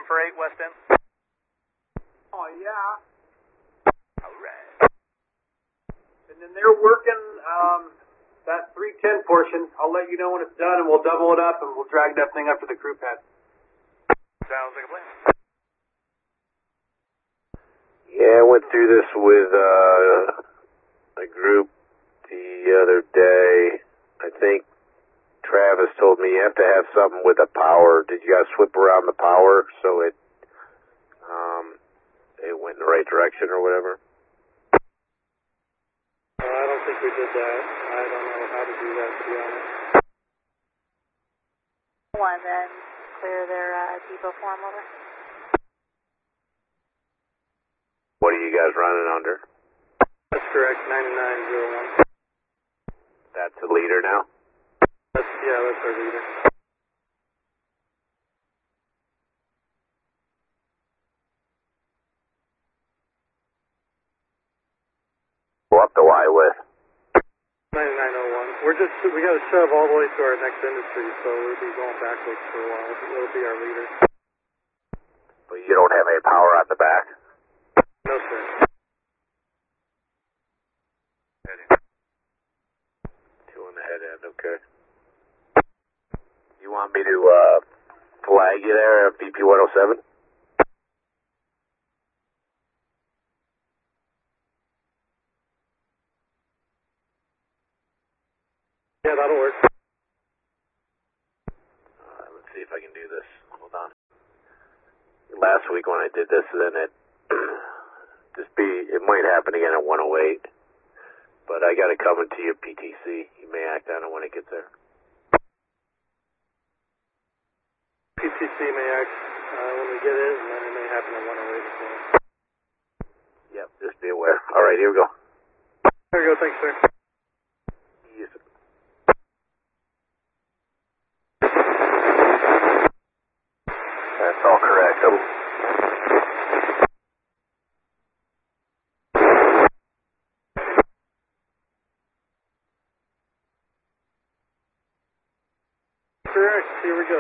for 8 West End? Oh, yeah. Alright. And then they're working that 310 portion. I'll let you know when it's done, and we'll double it up, and we'll drag that thing up to the crew pad. Sounds like a plan. Yeah, I went through this with a group the other day. I think Travis told me you have to have something with the power. Did you guys flip around the power so it went in the right direction or whatever? I don't think we did that. I don't know how to do that, to be honest. One, then clear their depot form over. What are you guys running under? That's correct, 9901. That's the leader now? That's our leader. Go up the Y with. 9901. We got to shove all the way to our next industry, so we'll be going backwards for a while. It'll be our leader. But you don't have any power on the back? No, sir. Heading. 2 on the head end, okay. You want me to flag you there at BP 107? Yeah, that'll work. Let's see if I can do this. Hold on. Last week when I did this, then it might happen again at 108. But I got it coming to you, PTC. You may act on it when it gets there. PTC may act when we get it, and then it may happen at 108 as well. Yep, just be aware. All right, here we go. There you go, thanks, sir. Yes. That's all correct. Correct, here we go.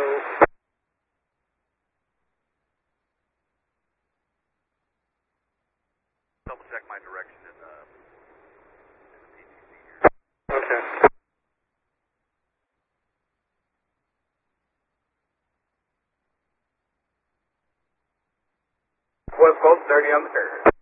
Double check my direction in the PTC here. Okay. West Coast 30 on the carrier.